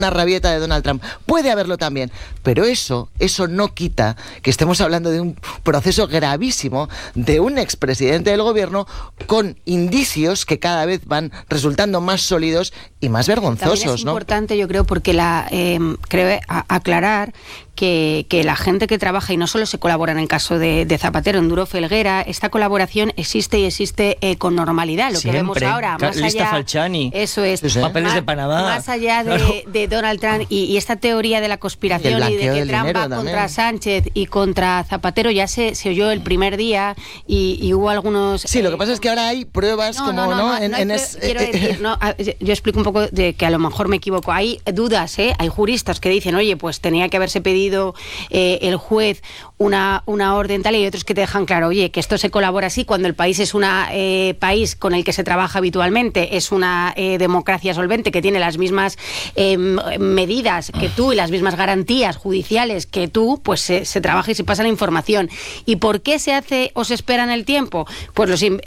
una rabieta de Donald Trump. Puede haberlo también, pero eso no quita que estemos hablando de un proceso gravísimo de un expresidente del gobierno con indicios que cada vez van resultando más sólidos y más vergonzosos, también es ¿no? Importante, yo creo, porque creo aclarar que la gente que trabaja, y no solo se colabora en el caso de Zapatero, en Duro Felguera, esta colaboración existe y existe con normalidad. Lo siempre. Que vemos ahora, más Lista allá, Falciani. eso es, papeles de Panamá. Más allá de Donald Trump y esta teoría de la conspiración y de que Trump va contra Sánchez y contra Zapatero, ya se oyó el primer día y hubo algunos... Sí, lo que pasa es que ahora hay pruebas quiero decir, yo explico un poco de que a lo mejor me equivoco. Hay dudas, hay juristas que dicen, oye, pues tenía que haberse pedido el juez una orden tal, y otros que te dejan claro, oye, que esto se colabora así cuando el país es un país con el que se trabaja habitualmente, es una democracia solvente que tiene las mismas medidas que tú y las mismas garantías judiciales que tú, pues se trabaja y se pasa la información. ¿Y por qué se hace o se espera en el tiempo? Pues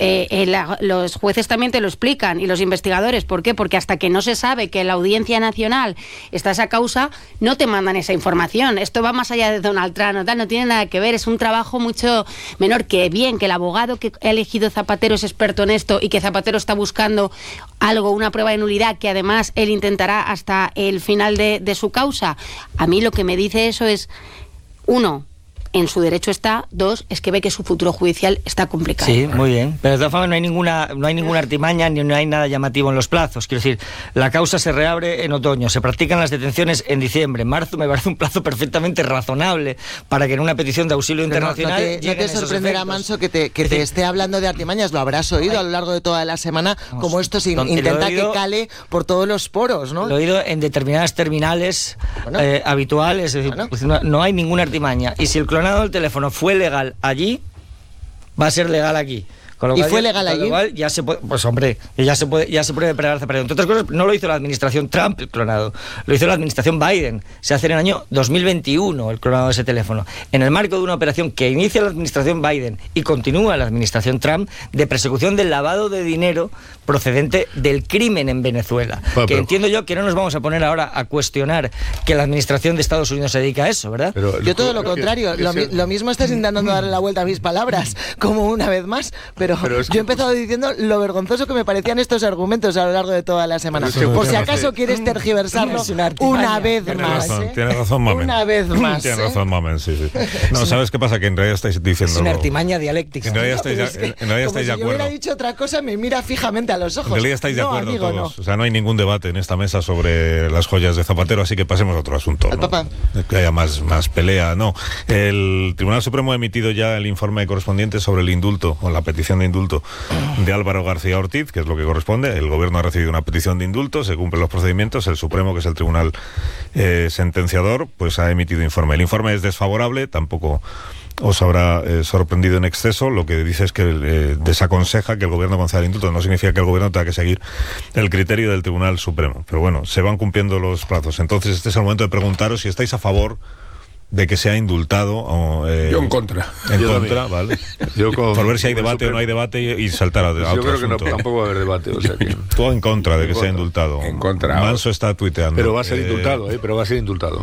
los jueces también te lo explican y los investigadores. ¿Por qué? Porque hasta que no se sabe que la Audiencia Nacional está esa causa, no te mandan esa información. Esto va más allá de Donald Trump, no tiene nada que ver, es un trabajo mucho menor. Que bien, que el abogado que ha elegido Zapatero es experto en esto y que Zapatero está buscando algo, una prueba de nulidad que además él intentará hasta el final de su causa. A mí lo que me dice eso es, uno, en su derecho está, dos, es que ve que su futuro judicial está complicado. Sí, muy bien. Pero de todas formas no hay ninguna artimaña ni no hay nada llamativo en los plazos. Quiero decir, la causa se reabre en otoño, se practican las detenciones en diciembre. En marzo me parece un plazo perfectamente razonable para que en una petición de auxilio internacional no te sorprenderá, Manso, que te esté hablando de artimañas. Lo habrás oído a lo largo de toda la semana, como esto se intenta que cale por todos los poros, ¿no? Lo he oído en determinadas terminales habituales. Es decir, pues no hay ninguna artimaña. Y si el clonado del teléfono fue legal allí, va a ser legal aquí. ¿Y fue legal allí? Ya se puede, pues hombre, ya se puede pregar Zapatero. Entre otras cosas, no lo hizo la administración Trump el clonado, lo hizo la administración Biden. Se hace en el año 2021 el clonado de ese teléfono, en el marco de una operación que inicia la administración Biden y continúa la administración Trump, de persecución del lavado de dinero procedente del crimen en Venezuela. Bueno, que entiendo yo que no nos vamos a poner ahora a cuestionar que la administración de Estados Unidos se dedica a eso, ¿verdad? Pero yo todo lo contrario, lo mismo estás intentando darle la vuelta a mis palabras, como una vez más, pero yo he empezado diciendo lo vergonzoso que me parecían estos argumentos a lo largo de toda la semana. Por si acaso quieres tergiversarlo una vez más. Tienes razón, Mamen. Una vez más. Tienes razón, Mamen, sí. No, ¿sabes qué pasa? Que en realidad estáis diciendo... Es una artimaña dialéctica. En realidad estáis de acuerdo. Si yo hubiera dicho otra cosa, me mira fijamente a los ojos. En realidad estáis de acuerdo, amigo, todos. No. O sea, no hay ningún debate en esta mesa sobre las joyas de Zapatero, así que pasemos a otro asunto, ¿no? Papá. Que haya más pelea, no. El Tribunal Supremo ha emitido ya el informe correspondiente sobre el indulto, o la petición de indulto de Álvaro García Ortiz, que es lo que corresponde. El gobierno ha recibido una petición de indulto, se cumplen los procedimientos, el Supremo, que es el tribunal sentenciador, pues ha emitido informe. El informe es desfavorable, tampoco os habrá sorprendido en exceso. Lo que dice es que desaconseja que el gobierno conceda el indulto. No significa que el gobierno tenga que seguir el criterio del Tribunal Supremo, pero bueno, se van cumpliendo los plazos. Entonces este es el momento de preguntaros si estáis a favor de que sea indultado o, yo en contra. ¿Vale? Por ver si hay debate o no hay debate y saltar a otro asunto. Yo creo que tampoco va a haber debate. O sea que... Tú en contra de que sea indultado. En contra. Manso está tuiteando. Pero va a ser indultado, pero va a ser indultado.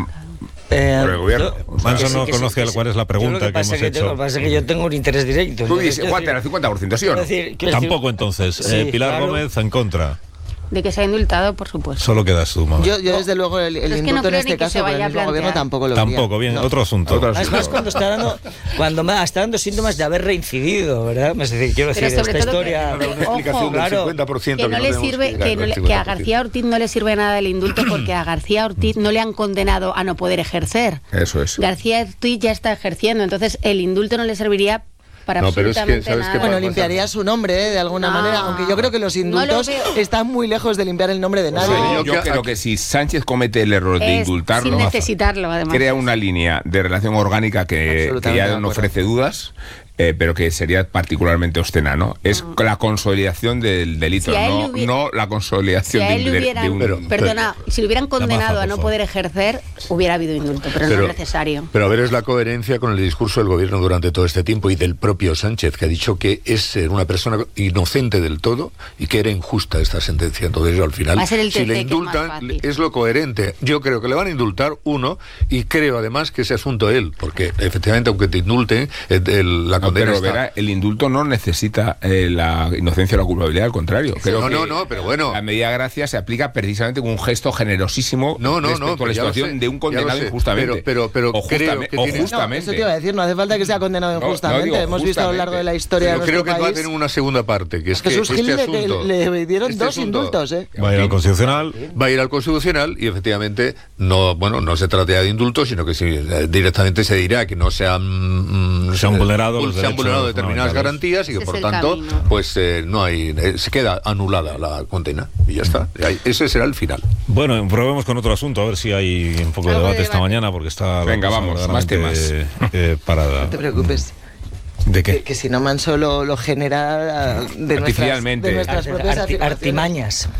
Por el gobierno. Manso no conoce cuál es la pregunta que hemos hecho. Lo que pasa es que yo tengo un interés directo. Tú dices, Juan, el 50%, ¿sí o no? Tampoco entonces. Sí, Pilar Gómez en contra. De que sea indultado, por supuesto. Solo quedas tú, mamá. Yo desde luego, el indulto en este caso, por el mismo gobierno tampoco lo vería. Tampoco, bien, otro asunto. Además, cuando está dando síntomas de haber reincidido, ¿verdad? Es decir, quiero decir, esta historia... Una explicación del 50% que no le sirve, que a García Ortiz no le sirve nada el indulto, porque a García Ortiz no le han condenado a no poder ejercer. Eso es. García Ortiz ya está ejerciendo, entonces el indulto no le serviría para absolutamente nada. Bueno, limpiaría su nombre, de alguna manera, aunque yo creo que los indultos están muy lejos de limpiar el nombre de nadie. Yo creo que si Sánchez comete el error de indultarlo, sin necesitarlo, además, crea una línea de relación orgánica que ya no ofrece dudas. pero que sería particularmente obscena, ¿no? Es la consolidación del delito, no la consolidación de un... Perdona, si lo hubieran condenado a no poder ejercer, hubiera habido indulto, pero no es necesario. Pero a ver, es la coherencia con el discurso del gobierno durante todo este tiempo y del propio Sánchez, que ha dicho que es una persona inocente del todo y que era injusta esta sentencia. Entonces, al final, si le indultan, es lo coherente. Yo creo que le van a indultar uno, y creo además que ese asunto él, porque efectivamente, aunque te indulten, la condena pero está... verá, el indulto no necesita la inocencia o la culpabilidad, al contrario. Creo que pero bueno, la medida de gracia se aplica precisamente con un gesto generosísimo respecto a la situación de un condenado injustamente. Pero creo que justamente. Eso te iba a decir, no hace falta que sea condenado injustamente. Hemos visto a lo largo de la historia de nuestro creo que país. va a tener una segunda parte, que es Jesús que Gil este asunto, le dieron dos indultos, Va a ir al Constitucional. Va a ir al Constitucional y efectivamente no se trata de indultos, sino que directamente se dirá que no se han vulnerado determinadas garantías y que por tanto pues no hay, se queda anulada la condena y ya está. Ese será el final. Bueno, probemos con otro asunto, a ver si hay un poco de debate esta mañana, porque está... Venga, vamos, más temas. Parada. No te preocupes. ¿De qué? Que si no Manso lo genera de nuestras propias artimañas.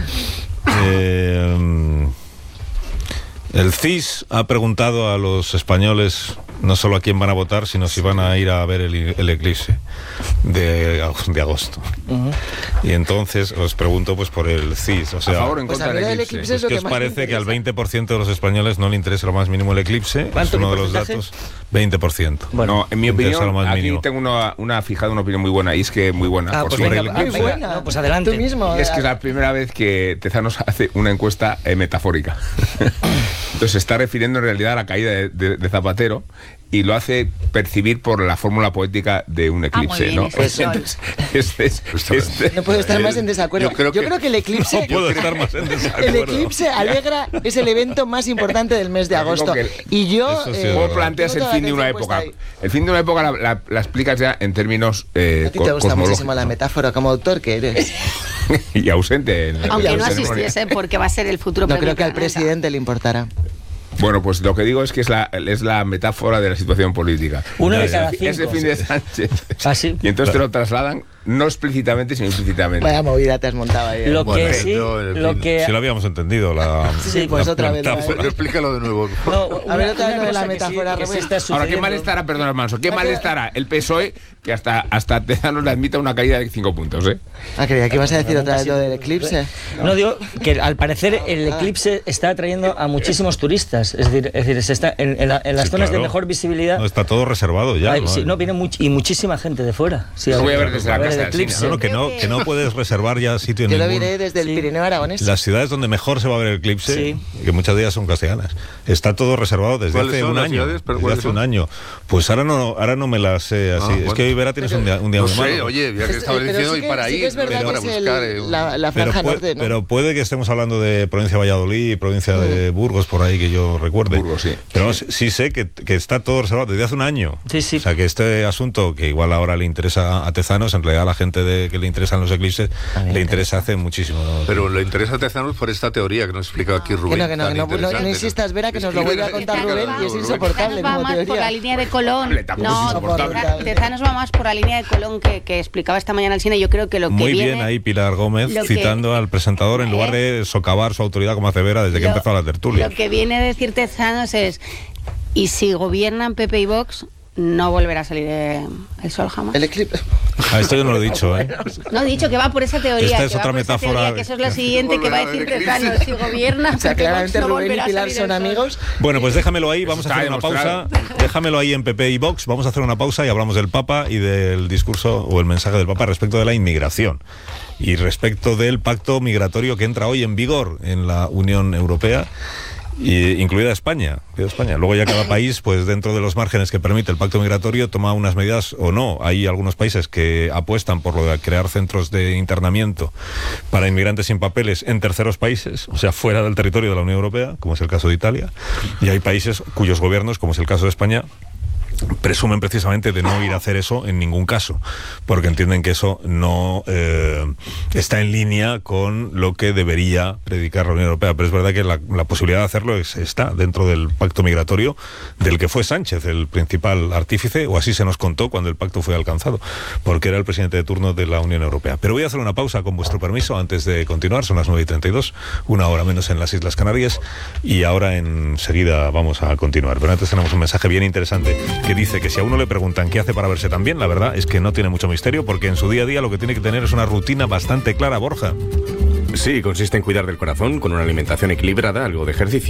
El CIS ha preguntado a los españoles no solo a quién van a votar, sino si van a ir a ver el eclipse de agosto. Y entonces os pregunto pues por el CIS, o sea, a favor o en contra del eclipse. ¿Qué os parece que al 20% de los españoles no le interesa lo más mínimo el eclipse? Es uno de los datos. 20%. Bueno, en mi opinión, aquí mínimo. tengo una opinión muy buena, y es que muy buena. Pues adelante. Tú mismo. Es que es la primera vez que Tezanos hace una encuesta metafórica. Entonces se está refiriendo en realidad a la caída de Zapatero, y lo hace percibir por la fórmula poética de un eclipse, bien, ¿no? No puedo estar más en desacuerdo. Yo creo que el eclipse... No puedo estar más en desacuerdo. El eclipse alegra, es el evento más importante del mes de agosto. Y yo... ¿Cómo planteas el fin de una época? El fin de una época la explicas ya en términos a ti te gusta muchísimo la metáfora, como autor que eres. Y ausente. Aunque no asistiese, porque va a ser el futuro. No creo que al presidente le importará. Bueno, pues lo que digo es que es la metáfora de la situación política. Uno de cada 5. Es el fin de Sánchez. ¿Ah, sí? Y entonces te lo trasladan, no explícitamente, sino implícitamente. Vaya movida te has montado ahí. Lo que sí, Sí lo habíamos entendido. Sí, pues otra vez. Explícalo de nuevo. A ver, otra vez lo de la metáfora. Ahora, ¿qué mal estará, perdona, Manso, qué mal estará el PSOE que hasta Tezanos le admita una caída de 5 puntos, ¿eh? Creía que ibas a decir otra vez lo del eclipse. No, digo que al parecer el eclipse está atrayendo a muchísimos turistas. Es decir se está en las zonas de mejor visibilidad. No, está todo reservado ya. Viene muchísima gente de fuera. Sí, lo voy a ver desde la casa del eclipse. Que no puedes reservar ya sitio en Yo ningún... lo diré desde el Pirineo aragonés. Las ciudades donde mejor se va a ver el eclipse, que muchas de ellas son castellanas, está todo reservado desde hace un año. Desde hace un año. Pues ahora no me las sé así. Es que hoy Vera tienes un día muy malo. Oye, ya que estaba diciendo, y para ir, para buscar... La franja norte, ¿no? Pero puede que estemos hablando de provincia de Valladolid, provincia de Burgos, por ahí que yo recuerde. Burgos, sí. Pero sí sé que está todo reservado desde hace un año. Sí. O sea, que este asunto, que igual ahora le interesa a Tezanos, en realidad a la gente que le interesan los eclipses, le interesa hace muchísimo. Pero le interesa a Tezanos por esta teoría que nos explica aquí Rubén. Que no insistas, Vera, que nos lo vuelve a contar Rubén, y es insoportable como teoría. Por la línea de Colón. Tezanos va más por la línea de Colón que explicaba esta mañana el cine. Yo creo que lo que muy viene... bien ahí Pilar Gómez citando al presentador en lugar de socavar su autoridad como hace Vera desde que empezó la tertulia. Lo que viene a decir Tezanos es: y si gobiernan PP y Vox, no volverá a salir el sol jamás. El eclipse. Esto yo no lo he dicho, ¿eh? No he dicho que va por esa teoría. Esta es otra metáfora. Que eso es lo siguiente que va a decir Tezanos. Si gobiernan, o sea, claramente no Rubén y Pilar son amigos. Bueno, pues déjamelo ahí, vamos a hacer una pausa. Déjamelo ahí en PP y Vox. Vamos a hacer una pausa y hablamos del Papa y del discurso o el mensaje del Papa respecto de la inmigración y respecto del pacto migratorio que entra hoy en vigor en la Unión Europea, incluida España. Luego ya cada país, pues dentro de los márgenes que permite el pacto migratorio, toma unas medidas o no. Hay algunos países que apuestan por lo de crear centros de internamiento para inmigrantes sin papeles en terceros países, o sea, fuera del territorio de la Unión Europea, como es el caso de Italia, y hay países cuyos gobiernos, como es el caso de España, presumen precisamente de no ir a hacer eso en ningún caso, porque entienden que eso no está en línea con lo que debería predicar la Unión Europea. Pero es verdad que la posibilidad de hacerlo está dentro del pacto migratorio, del que fue Sánchez el principal artífice, o así se nos contó cuando el pacto fue alcanzado, porque era el presidente de turno de la Unión Europea. Pero voy a hacer una pausa, con vuestro permiso, antes de continuar. Son las 9:32, una hora menos en las Islas Canarias, y ahora enseguida vamos a continuar. Pero antes tenemos un mensaje bien interesante que dice que si a uno le preguntan qué hace para verse tan bien, la verdad es que no tiene mucho misterio, porque en su día a día lo que tiene que tener es una rutina bastante clara, Borja. Sí, consiste en cuidar del corazón con una alimentación equilibrada, algo de ejercicio